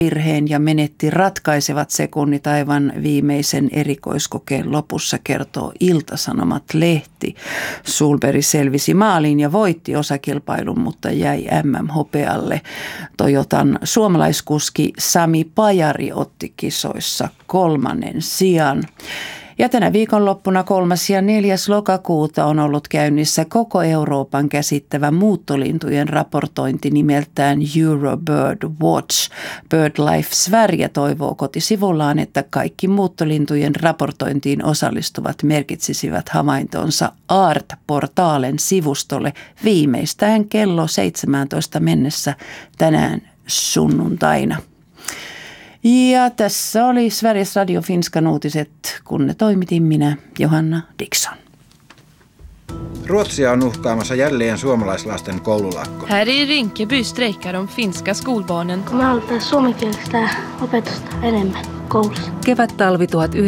virheen ja menetti ratkaisevat sekunnit aivan viimeisen erikoiskokeen lopussa, kertoo Ilta-Sanomat-lehti. Sulberg selvisi maaliin ja voitti osakilpailun, mutta jäi MM-hopealle. Toyotan suomalaiskuski Sami Pajari otti kisoissa 3. sijan. Ja tänä viikonloppuna 3. ja 4. lokakuuta on ollut käynnissä koko Euroopan käsittävä muuttolintujen raportointi nimeltään Eurobird Watch. BirdLife Sverige toivoo kotisivullaan, että kaikki muuttolintujen raportointiin osallistuvat merkitsisivät havaintonsa Art-portaalen sivustolle viimeistään kello 17 mennessä tänään sunnuntaina. Ja tässä oli Sveriges Radio Finskan uutiset, kun ne toimitin minä, Johanna Dickson. Ruotsia on uhkaamassa jälleen suomalaislasten koululakko. Här i Rinkeby strejkar de finska skolbarnen. Me halutaan suomenkielistä opetusta enemmän koulussa. Kevättalvi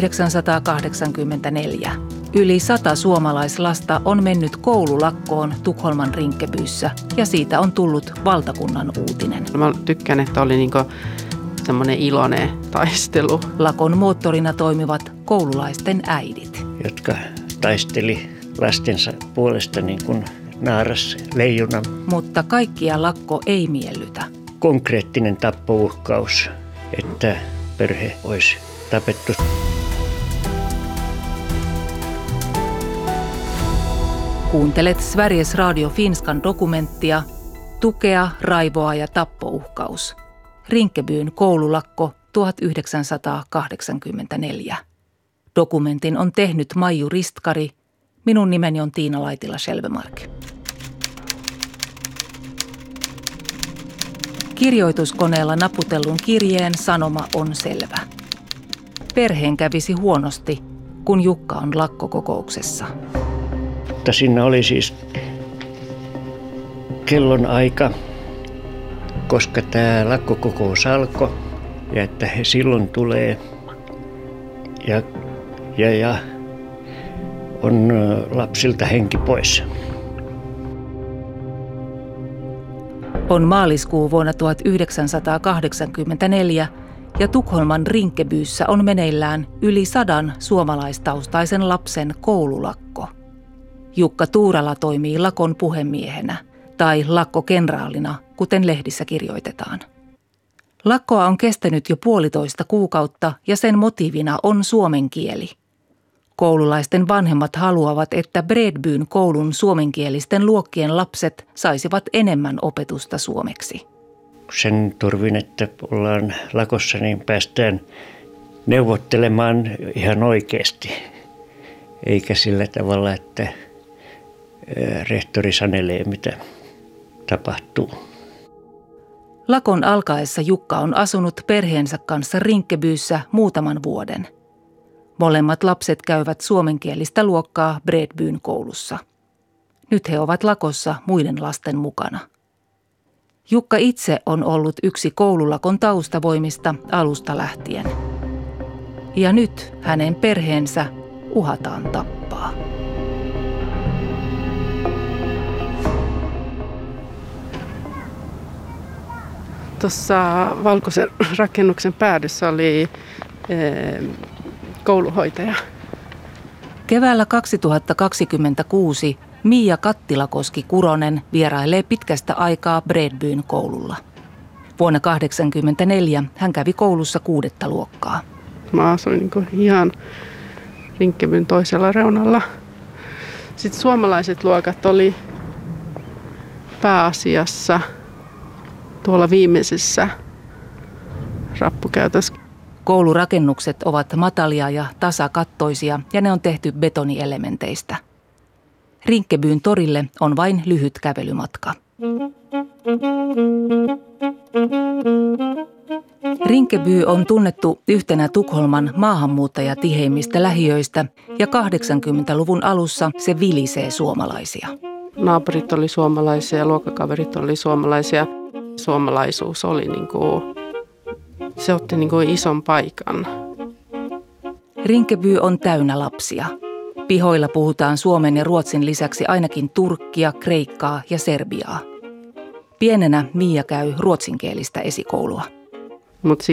1984. Yli 100 suomalaislasta on mennyt koululakkoon Tukholman Rinkebyssä ja siitä on tullut valtakunnan uutinen. Mä tykkään, että oli semmoinen iloinen taistelu. Lakon moottorina toimivat koululaisten äidit, jotka taisteli lastensa puolesta niin kuin naaras leijona. Mutta kaikkia lakko ei miellytä. Konkreettinen tappouhkaus, että perhe olisi tapettu. Kuuntelet Sveriges Radio Finskan dokumenttia Tukea, raivoa ja tappouhkaus. Rinkebyn koululakko 1984. Dokumentin on tehnyt Maiju Ristkari. Minun nimeni on Tiina Laitila-Selvemark. Kirjoituskoneella naputellun kirjeen sanoma on selvä. Perheen kävisi huonosti, kun Jukka on lakkokokouksessa. Mutta siinä oli siis kellon aika, koska tämä lakkokokous alkoi ja että he silloin tulee ja on lapsilta henki pois. On maaliskuu vuonna 1984 ja Tukholman Rinkebyssä on meneillään yli 100 suomalaistaustaisen lapsen koululakko. Jukka Tuurala toimii lakon puhemiehenä tai lakkokenraalina, kuten lehdissä kirjoitetaan. Lakkoa on kestänyt jo 1,5 kuukautta ja sen motiivina on suomen kieli. Koululaisten vanhemmat haluavat, että Bredbyn koulun suomenkielisten luokkien lapset saisivat enemmän opetusta suomeksi. Sen turvin, että ollaan lakossa, niin päästään neuvottelemaan ihan oikeasti. Eikä sillä tavalla, että rehtori sanelee, mitä tapahtuu. Lakon alkaessa Jukka on asunut perheensä kanssa Rinkebyssä muutaman vuoden. Molemmat lapset käyvät suomenkielistä luokkaa Bredbyn koulussa. Nyt he ovat lakossa muiden lasten mukana. Jukka itse on ollut yksi koululakon taustavoimista alusta lähtien. Ja nyt hänen perheensä uhataan tappaa. Tuossa valkoisen rakennuksen päädyssä oli kouluhoitaja. Keväällä 2026 Miia Kattilakoski-Kuronen vierailee pitkästä aikaa Bredbyn koululla. Vuonna 1984 hän kävi koulussa 6. luokkaa. Mä asuin ihan Rinkebyn toisella reunalla. Sitten suomalaiset luokat oli pääasiassa tuolla viimeisessä rappukäytössä. Koulurakennukset ovat matalia ja tasakattoisia ja ne on tehty betonielementeistä. Rinkebyn torille on vain lyhyt kävelymatka. Rinkeby on tunnettu yhtenä Tukholman maahanmuuttajatiheimmistä lähiöistä ja 80-luvun alussa se vilisee suomalaisia. Naapurit oli suomalaisia, luokkakaverit oli suomalaisia. Suomalaisuus oli se otti ison paikan. Rinkeby on täynnä lapsia. Pihoilla puhutaan suomen ja ruotsin lisäksi ainakin turkkia, kreikkaa ja serbiaa. Pienenä Miia käy ruotsinkielistä esikoulua. Mutta